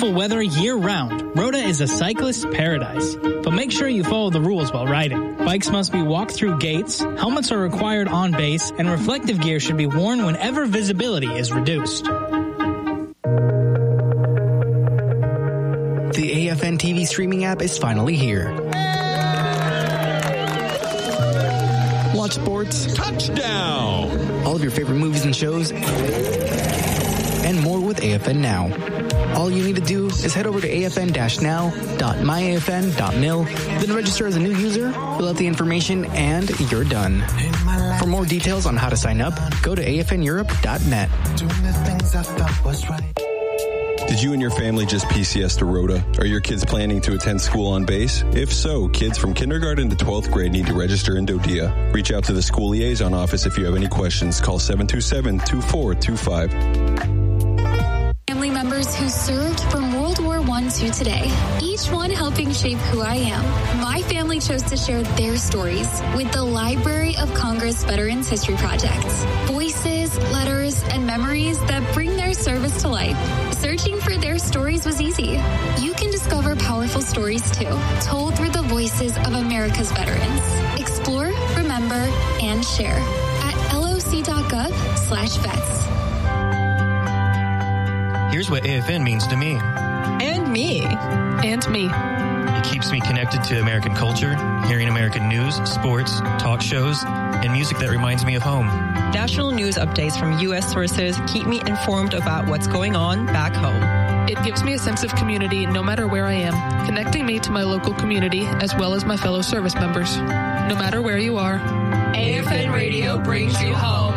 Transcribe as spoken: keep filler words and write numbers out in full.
beautiful weather year-round, Rhoda is a cyclist's paradise. But make sure you follow the rules while riding. Bikes must be walked through gates, helmets are required on base, and reflective gear should be worn whenever visibility is reduced. The A F N T V streaming app is finally here. Watch sports, touchdown, all of your favorite movies and shows, and more with A F N Now. All you need to do is head over to a f n dash now dot my a f n dot mil, then register as a new user, fill out the information, and you're done. For more details on how to sign up, go to a f n europe dot net. Did you and your family just P C S to Rhoda? Are your kids planning to attend school on base? If so, kids from kindergarten to twelfth grade need to register in Dodia. Reach out to the school liaison office if you have any questions. Call seven two seven, two four two five. Family members who served from World War One to today, each one helping shape who I am. My family chose to share their stories with the Library of Congress Veterans History Project. Voices, letters, and memories that bring their service to life. Searching for their stories was easy. You can discover powerful stories too, told through the voices of America's veterans. Explore, remember, and share at loc.gov slash vets. Here's what A F N means to me. And me. And me. It keeps me connected to American culture, hearing American news, sports, talk shows, and music that reminds me of home. National news updates from U S sources keep me informed about what's going on back home. It gives me a sense of community no matter where I am, connecting me to my local community as well as my fellow service members. No matter where you are, A F N Radio brings you home.